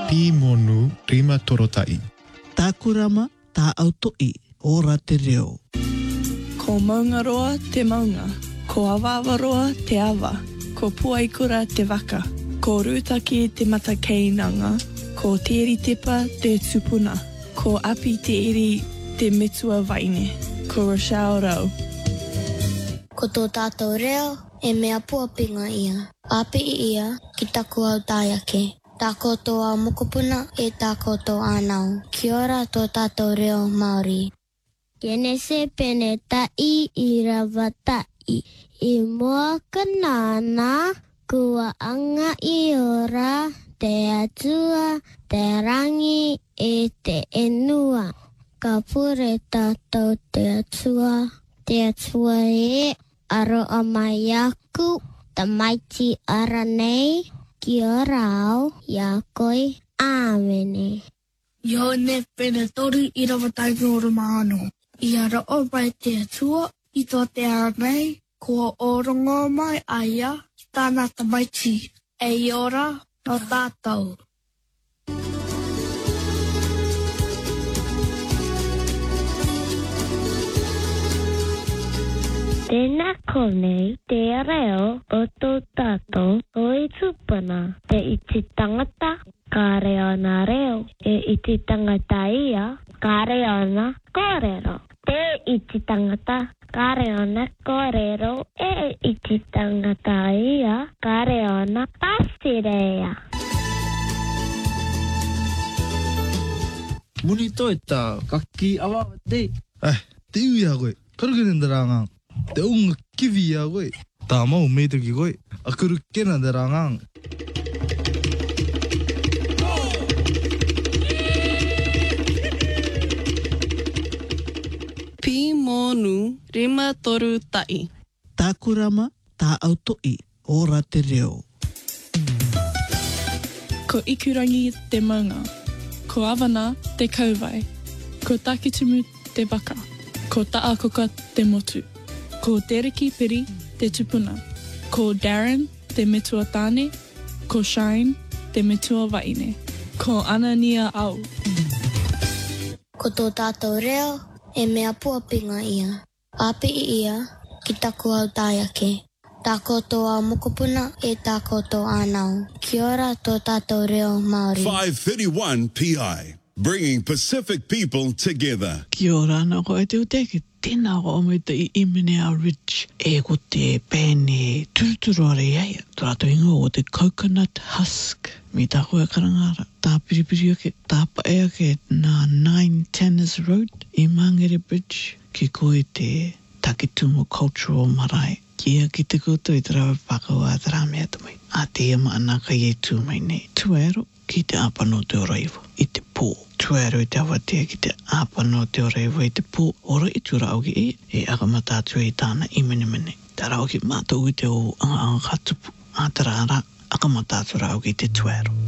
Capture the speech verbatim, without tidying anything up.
Pimonu rima torotai. Tākurama tā autoi, ora te reo. Ko maungaroa te maunga, ko awawaroa te awa, ko puaikura te waka, ko rūtaki te matakeinanga, ko tiritipa te tupuna, ko api te iri te metua waine, ko Rochelle Rau. Ko tō tātou reo, e mea puapinga ia. Api i ia, ki taku au tāiake. Tā koutou au mokopuna, e tā koutou ānau. Kia ora tō tātou reo Māori. Kene se pene tai i rawa tai. I mua kanana, kua anga i ora, te atua, te rangi, e te enua. Ka pure tātou te atua, te atua e aro a mai aku, ta maiti ara nei, ki o rao, ia koi, āmene. Yo ne pene toru i rawa tai ngoro maano. I ara o mai te atua, i tō te ara nei, kua orongo mai aia, tāna ta maiti, e i ora no tātou. Tēnā konei, te reo o tō tātou o i tupuna. Te iti tangata, ka reo na reo. E iti tangata ia, ka reo na kōrero. Te iti tangata, ka reo na kōrero. E iti tangata ia, ka reo na pasirea. Muni toi tā, kaki awa te. Eh, te ui a koe, karukene ndarangang. Te unga kiwi a koe. Tā mau mei toki koe. A kuru kena te rangang. Pimonu rima toru tai. Tākurama tā autoi, ora te reo. Ko ikurangi te maunga, ko awana te kauwai, ko takitumu te waka, ko taakoka te motu. Ko Dereki Piri te tupuna, ko Darren te metua tāne, ko Shine te metua waine, ko Anania au. Ko tō tātou reo, e mea puapinga ia. Api i ia, ki taku au tāiake. Tā koutou au mokopuna, e tā koutou ānau. Kia ora tō tātou reo Māori. five thirty-one P I, bringing Pacific people together. Kia ora ana ko e te uteke. Tēnā ko o mai te i Imenea Ridge e ko te pēne turuturu are iaia. Tō ingo o te coconut husk. Mi tā koe karangara. Tā piripiri ake, tā pae ake nā nine Tanners Road i Mangere Bridge. Ki koe te Takitumu Cultural Marae. Kia ki te koutou i te rawa whakau a te rāmea tamai. A te ia maana ka i e tū mai nei. Tuero ki te apano te oraiwa i te pō. Tuero i te awatea ki te apano te oraiwa i te pō. Ora i tu rau ki e, e akamata atu i tāna i mene mene. Tā rau ki mātou i te o anga anga katupu. A te rāra, akamata atu rau ki te tuero.